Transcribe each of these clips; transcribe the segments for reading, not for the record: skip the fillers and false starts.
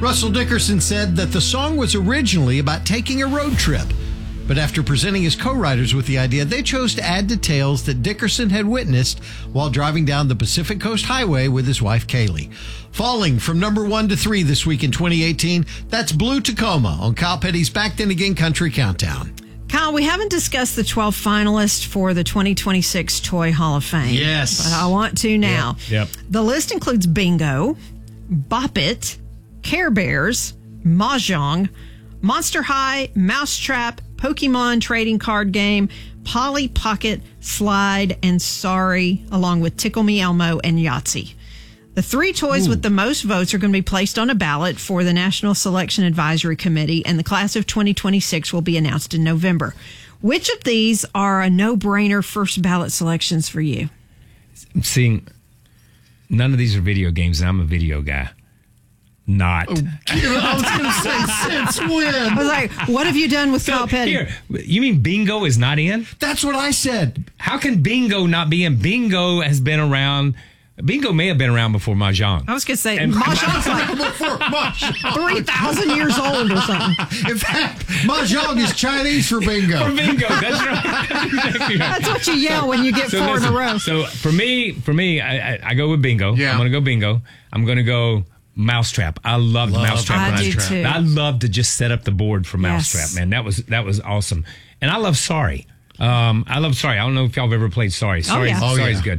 Russell Dickerson said that the song was originally about taking a road trip. But after presenting his co-writers with the idea, they chose to add details that Dickerson had witnessed while driving down the Pacific Coast Highway with his wife, Kaylee. Falling from number 1 to 3 this week in 2018, that's Blue Tacoma on Kyle Petty's Back Then Again Country Countdown. Kyle, we haven't discussed the 12 finalists for the 2026 Toy Hall of Fame. Yes. But I want to now. Yep. The list includes Bingo, Bop It, Care Bears, Mahjong, Monster High, Mousetrap, Pokemon trading card game, Polly Pocket, Slide, and Sorry, along with Tickle Me Elmo and Yahtzee. The 3 toys with the most votes are going to be placed on a ballot for the National Selection Advisory Committee, and the class of 2026 will be announced in November. Which of these are a no-brainer first ballot selections for you? I'm seeing none of these are video games, and I'm a video guy. Not. I was going to say, since when? I was like, what have you done with Kyle Petty? Here, you mean Bingo is not in? That's what I said. How can Bingo not be in? Bingo has been around. Bingo may have been around before Mahjong. I was going to say, And- Mahjong's like Before Mahjong. 3,000 years old or something. In fact, Mahjong is Chinese for bingo. For Bingo, that's right. That's exactly right. That's what you yell when you get 4 in a listen, row. So for me, I go with Bingo. Yeah. I'm going to go Bingo. I'm going to go Mousetrap. I loved Mousetrap. I when do was- too. I loved to just set up the board for Yes. Mousetrap. Man, that was awesome. And I love Sorry. I love Sorry. I don't know if y'all have ever played Sorry. Sorry's yeah. good.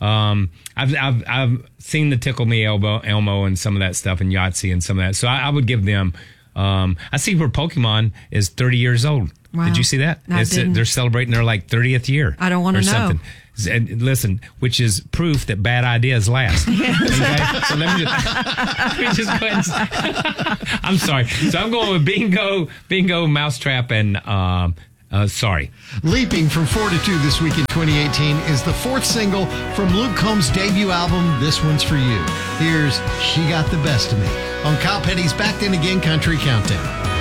I've seen the Tickle Me Elmo and some of that stuff, and Yahtzee and some of that. So I would give them. I see where Pokemon is 30 years old. Wow. Did you see that? I didn't. They're celebrating their 30th year. I don't wanna or know. something. And listen, which is proof that bad ideas last. Okay? So let me just go ahead and I'm sorry. So I'm going with Bingo, Mousetrap, and Sorry. Leaping from 4 to 2 this week in 2018 is the 4th single from Luke Combs' debut album, This One's For You. Here's She Got the Best of Me on Kyle Petty's Back Then Again Country Countdown.